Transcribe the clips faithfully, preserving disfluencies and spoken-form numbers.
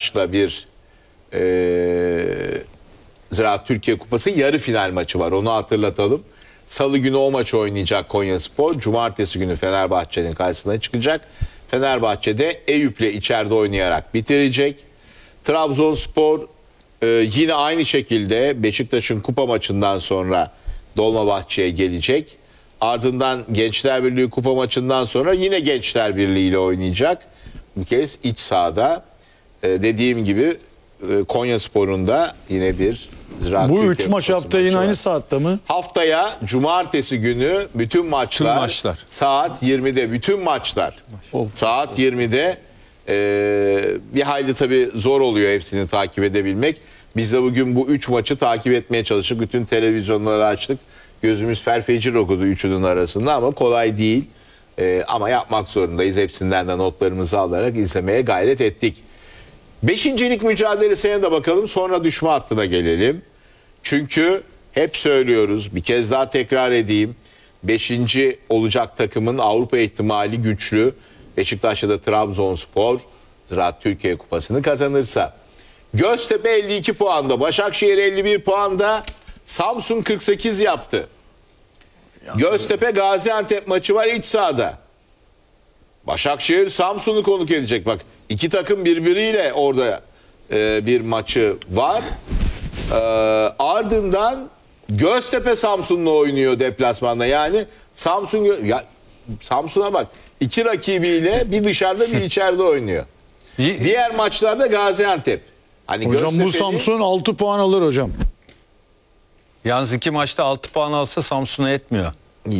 Beşiktaş'la bir e, Ziraat Türkiye Kupası yarı final maçı var. Onu hatırlatalım. Salı günü o maçı oynayacak Konyaspor. Cumartesi günü Fenerbahçe'nin karşısına çıkacak. Fenerbahçe'de Eyüp'le içeride oynayarak bitirecek. Trabzonspor e, yine aynı şekilde Beşiktaş'ın kupa maçından sonra Dolmabahçe'ye gelecek. Ardından Gençler Birliği kupa maçından sonra yine Gençler Birliği ile oynayacak. Bu kez iç sahada e, dediğim gibi e, Konyaspor'un da yine bir Ziraat Bu Türkiye üç maç Kupası hafta yine maçı aynı var. saatte mi? Haftaya cumartesi günü bütün maçlar, Tüm maçlar. saat yirmide bütün maçlar Of. saat yirmide e, bir hayli tabii zor oluyor hepsini takip edebilmek. Biz de bugün bu üç maçı takip etmeye çalıştık. Bütün televizyonları açtık. Gözümüz ferfecir okudu üçünün arasında ama kolay değil. E, ama yapmak zorundayız. Hepsinden de notlarımızı alarak izlemeye gayret ettik. Beşincilik mücadelesine de bakalım, sonra düşme hattına gelelim. Çünkü hep söylüyoruz, bir kez daha tekrar edeyim. Beşinci olacak takımın Avrupa ihtimali güçlü. Beşiktaş'ta da Trabzonspor Ziraat Türkiye Kupası'nı kazanırsa. Göztepe elli iki puanda, Başakşehir elli bir puanda, Samsun kırk sekiz yaptı. Göztepe Gaziantep maçı var iç sahada. Başakşehir Samsun'u konuk edecek. Bak iki takım birbiriyle orada e, bir maçı var. E, ardından Göztepe Samsun'la oynuyor deplasmanda. Yani Samsun ya Samsun'a bak. İki rakibiyle bir dışarıda bir içeride oynuyor. Diğer maçlarda Gaziantep. Hani Hocam bu Samsun altı puan alır hocam. Yalnız iki maçta altı puan alsa Samsun'a yetmiyor.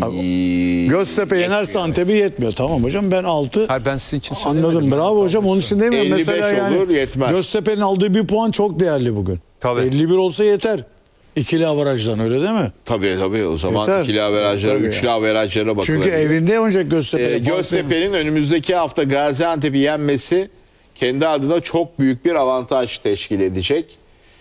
Göztepe yenerse Antep'i yetmiyor. Tamam hocam, ben altı Hayır, ben sizin için söylemedim. anladım. Bravo hocam, onun için demiyorum. elli beş Mesela yani olur, yetmez. Göztepe'nin aldığı bir puan çok değerli bugün. Tabii. elli bir olsa yeter. İkili avarajdan, öyle değil mi? Tabii tabii, o zaman Yeter. ikili averajlara, Tabii üçlü ya. averajlara bakılabilir. Çünkü evinde oynayacak Göztepe. Ee, Göztepe'nin önümüzdeki hafta Gaziantep'i yenmesi kendi adına çok büyük bir avantaj teşkil edecek.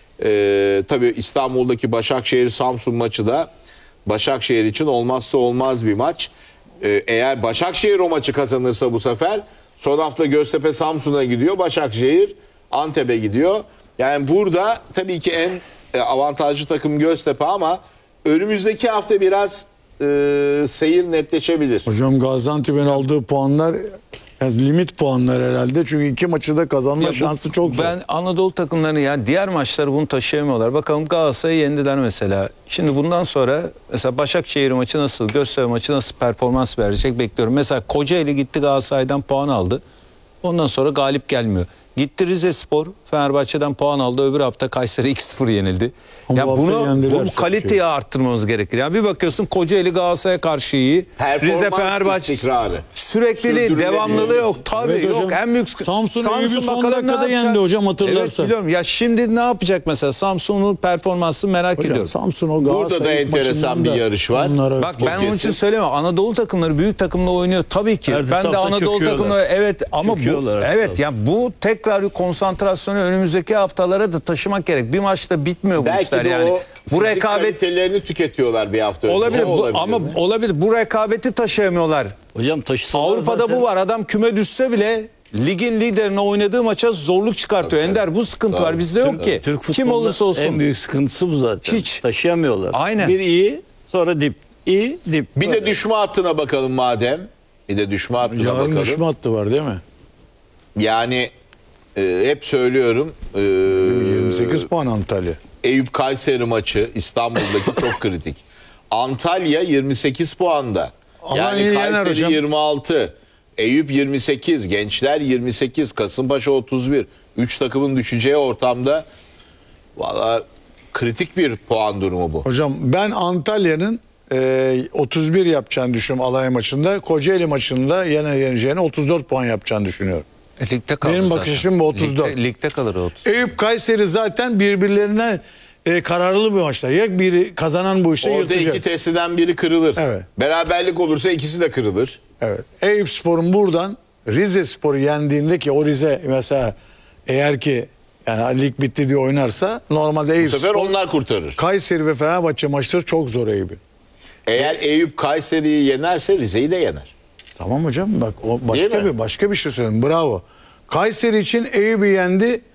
Ee, tabii İstanbul'daki Başakşehir-Samsun maçı da Başakşehir için olmazsa olmaz bir maç. Ee, eğer Başakşehir o maçı kazanırsa bu sefer son hafta Göztepe Samsun'a gidiyor, Başakşehir Antep'e gidiyor. Yani burada tabii ki en e, avantajlı takım Göztepe ama önümüzdeki hafta biraz e, seyir netleşebilir. Hocam Gaziantep'in aldığı puanlar yani limit puanlar herhalde. Çünkü iki maçı da kazanma Ya bu- şansı çok zor. Ben Anadolu takımlarını, yani diğer maçları bunu taşıyamıyorlar. Bakalım Galatasaray'ı yendiler mesela. Şimdi bundan sonra mesela Başakşehir maçı nasıl, Göztepe maçı nasıl performans verecek bekliyorum. Mesela Kocaeli gitti Galatasaray'dan puan aldı. Ondan sonra galip gelmiyor. Gitti Rizespor, Fenerbahçe'den puan aldı. Öbür hafta Kayseri iki sıfır yenildi. Ama ya bu hafta bunu yendiler bu sanki. kaliteyi arttırmamız gerekir. Yani bir bakıyorsun Kocaeli Galatasaray'a karşı iyi. Performans Rize Fenerbahçe istikrarı. sürekliliği, Sürdürülebilir. devamlılığı yok. Tabii Evet yok. hocam. En büyük sıkıntı. Samsun Eyüp'ü son bakalım ne dakikada yapacak? yendi hocam, hatırlarsan. Evet biliyorum. Ya şimdi ne yapacak mesela? Samsun'un performansı merak Hocam, ediyorum. Samsun o Burada Galatasaray da enteresan maçından bir da yarış var. onlara- Bak ben onun için kesin. söylemiyorum. Anadolu takımları büyük takımla oynuyor tabii ki. Her ben de hafta Anadolu çöküyorlar. takımları evet ama bu Çöküyorlar her evet hafta. yani bu tekrar bir konsantrasyonu önümüzdeki haftalara da taşımak gerek. Bir maçta bitmiyor bu Belki işler de yani. o Bu fizik rekabet kalitelerini tüketiyorlar bir hafta önce. olabilir, O bu, ama mi? olabilir. Bu rekabeti taşıyamıyorlar. Hocam taşısalar Avrupa'da zaten- bu var. Adam küme düşse bile ligin liderine oynadığı maça zorluk çıkartıyor. Tabii, Ender bu sıkıntı tabii. var. Bizde yok Türk- ki. Türk Kim futbolunda olursa olsun. en büyük sıkıntısı bu zaten. Hiç. Taşıyamıyorlar. Aynen. Bir iyi, sonra dip. İyi, dip. Bir de Böyle. düşme hattına bakalım madem. Bir de düşme hattına Yarın bakalım. düşme hattı var değil mi? Yani e, hep söylüyorum. E, yirmi sekiz puan Antalya. Eyüp Kayseri maçı İstanbul'daki çok kritik. Antalya yirmi sekiz puanda. Alanya'yı Yani yener Kayseri hocam. yirmi altı. Eyüp yirmi sekiz, Gençler yirmi sekiz, Kasımpaşa otuz bir. üç takımın düşeceği ortamda valla kritik bir puan durumu bu. Hocam ben Antalya'nın e, otuz bir yapacağını düşünüyorum Alanya maçında. Kocaeli maçında yine yeneceğini otuz dört puan yapacağını düşünüyorum. E, ligde kalır Benim zaten. bakış açım bu, otuz dört. Ligde, ligde kalır o otuz. Eyüp Kayseri zaten birbirlerine e, kararlı bir maçlar. Ya biri kazanan bu işte Orada yırtacak. iki testiden biri kırılır. Evet. Beraberlik olursa ikisi de kırılır. Evet. Eyüp Spor'un buradan Rize Spor'u yendiğinde, ki o Rize mesela eğer ki yani lig bitti diye oynarsa normalde Bu Eyüp sefer Spor, onlar kurtarır. Kayseri ve Fenerbahçe maçları çok zor Eyüp'ün. Eğer Eyüp Kayseri'yi yenerse Rize'yi de yener. Tamam hocam, bak o Değil başka mi? bir başka bir şey söyleyeyim. Bravo. Kayseri için Eyüp'ü yendi.